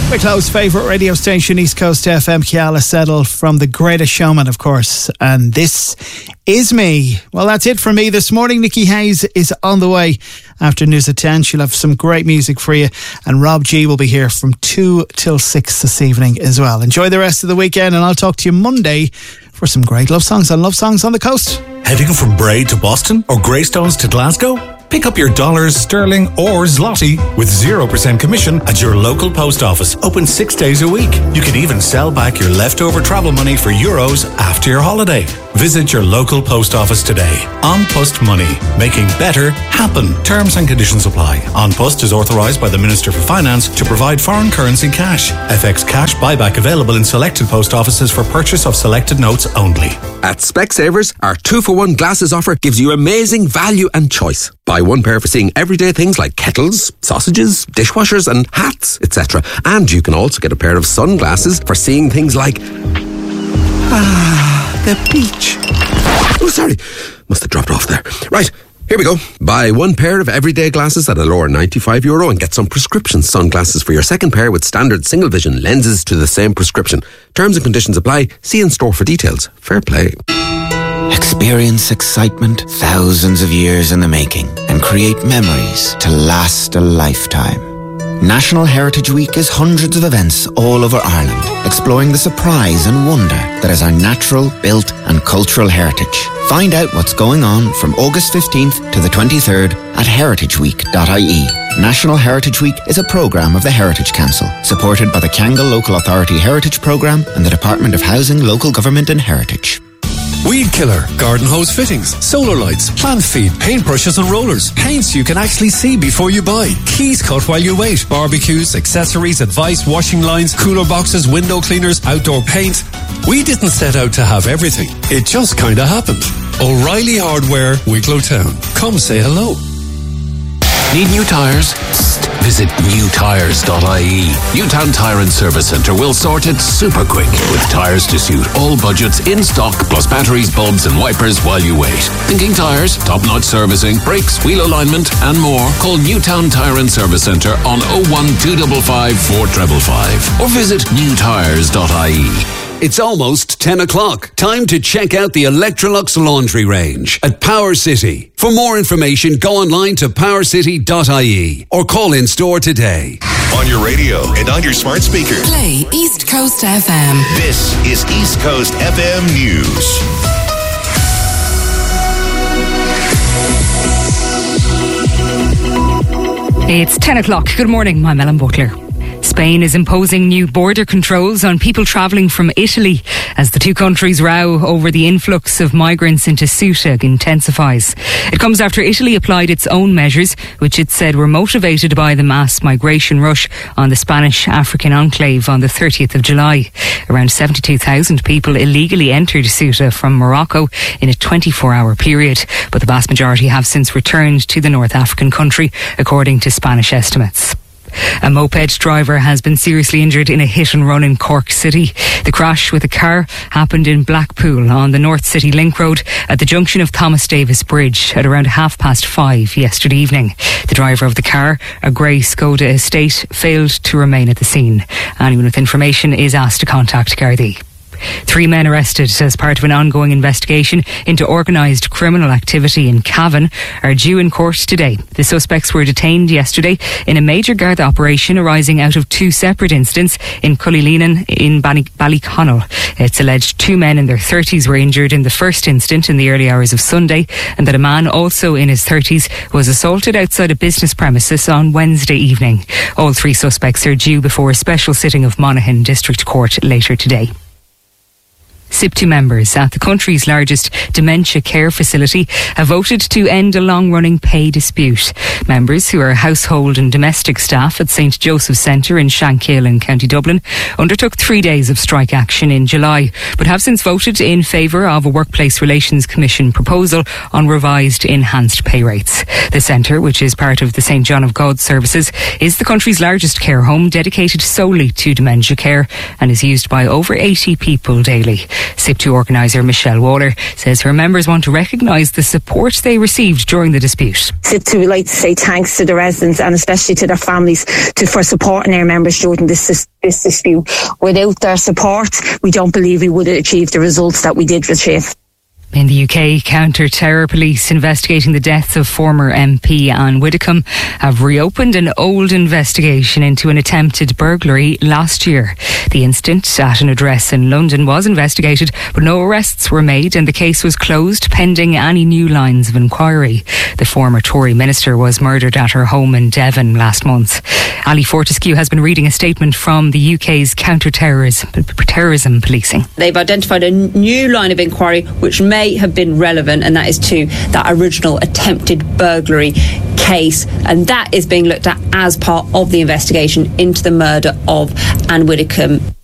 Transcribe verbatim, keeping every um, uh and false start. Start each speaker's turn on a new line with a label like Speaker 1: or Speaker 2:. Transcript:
Speaker 1: Wicklow's favourite radio station, East Coast F M, Ciala Settle, from The Greatest Showman, of course. And this is me. Well, that's it from me this morning. Nikki Hayes is on the way after news at ten. She'll have some great music for you. And Rob G will be here from two till six this evening as well. Enjoy the rest of the weekend, and I'll talk to you Monday for some great love songs on Love Songs on the Coast.
Speaker 2: Heading from Bray to Boston or Greystones to Glasgow? Pick up your dollars, sterling or zloty with zero percent commission at your local post office. Open six days a week. You can even sell back your leftover travel money for euros after your holiday. Visit your local post office today. An Post Money. Making better happen. Terms and conditions apply. An Post is authorised by the Minister for Finance to provide foreign currency cash. F X cash buyback available in selected post offices for purchase of selected notes only.
Speaker 3: At Specsavers, our two for one glasses offer gives you amazing value and choice. Buy one pair for seeing everyday things like kettles, sausages, dishwashers and hats, et cetera. And you can also get a pair of sunglasses for seeing things like... Ah, the beach. Oh, sorry. Must have dropped off there. Right, here we go. Buy one pair of everyday glasses at a lower ninety-five euro and get some prescription sunglasses for your second pair with standard single vision lenses to the same prescription. Terms and conditions apply. See in store for details. Fair play.
Speaker 4: Experience excitement thousands of years in the making and create memories to last a lifetime. National Heritage Week is hundreds of events all over Ireland, exploring the surprise and wonder that is our natural, built and cultural heritage. Find out what's going on from August fifteenth to the twenty-third at heritage week dot I E. National Heritage Week is a programme of the Heritage Council, supported by the Kangol Local Authority Heritage Programme and the Department of Housing, Local Government and Heritage.
Speaker 5: Weed killer, garden hose fittings, solar lights, plant feed, paintbrushes and rollers, paints you can actually see before you buy, keys cut while you wait, barbecues, accessories, advice, washing lines, cooler boxes, window cleaners, outdoor paint. We didn't set out to have everything. It just kinda happened. O'Reilly Hardware, Wicklow Town. Come say hello.
Speaker 6: Need new tyres? Visit new tyres dot I E. Newtown Tyre and Service Centre will sort it super quick with tyres to suit all budgets in stock, plus batteries, bulbs and wipers while you wait. Thinking tyres, top-notch servicing, brakes, wheel alignment and more? Call Newtown Tyre and Service Centre on oh one two five five four five five five or visit new tyres dot I E.
Speaker 7: It's almost ten o'clock. Time to check out the Electrolux laundry range at Power City. For more information, go online to power city dot I E or call in store today.
Speaker 8: On your radio and on your smart speaker.
Speaker 9: Play East Coast F M.
Speaker 8: This is East Coast F M News.
Speaker 10: It's ten o'clock. Good morning, I'm Ellen Butler. Spain is imposing new border controls on people travelling from Italy as the two countries row over the influx of migrants into Ceuta intensifies. It comes after Italy applied its own measures, which it said were motivated by the mass migration rush on the Spanish African enclave on the thirtieth of July. Around seventy-two thousand people illegally entered Ceuta from Morocco in a twenty-four hour period, but the vast majority have since returned to the North African country, according to Spanish estimates. A moped driver has been seriously injured in a hit and run in Cork City. The crash with a car happened in Blackpool on the North City Link Road at the junction of Thomas Davis Bridge at around half past five yesterday evening. The driver of the car, a grey Skoda Estate, failed to remain at the scene. Anyone with information is asked to contact Gardaí. Three men arrested as part of an ongoing investigation into organised criminal activity in Cavan are due in court today. The suspects were detained yesterday in a major Garda operation arising out of two separate incidents in Cullileanan in Ballyconnell. It's alleged two men in their thirties were injured in the first incident in the early hours of Sunday, and that a man also in his thirties was assaulted outside a business premises on Wednesday evening. All three suspects are due before a special sitting of Monaghan District Court later today. S I P T U members at the country's largest dementia care facility have voted to end a long-running pay dispute. Members, who are household and domestic staff at Saint Joseph's Centre in Shankill in County Dublin, undertook three days of strike action in July, but have since voted in favour of a Workplace Relations Commission proposal on revised enhanced pay rates. The centre, which is part of the Saint John of God services, is the country's largest care home dedicated solely to dementia care and is used by over eighty people daily. S I P two organiser Michelle Waller says her members want to recognise the support they received during the dispute.
Speaker 11: S I P two would like to say thanks to the residents and especially to their families to, for supporting their members during this, this dispute. Without their support, we don't believe we would have achieved the results that we did achieve.
Speaker 10: In the U K, counter-terror police investigating the deaths of former M P Anne Widdecombe have reopened an old investigation into an attempted burglary last year. The incident at an address in London was investigated, but no arrests were made and the case was closed pending any new lines of inquiry. The former Tory minister was murdered at her home in Devon last month. Ali Fortescue has been reading a statement from the U K's counter-terrorism terrorism policing.
Speaker 12: They've identified a new line of inquiry which may have been relevant, and that is to that original attempted burglary case, and that is being looked at as part of the investigation into the murder of Anne Widdecombe.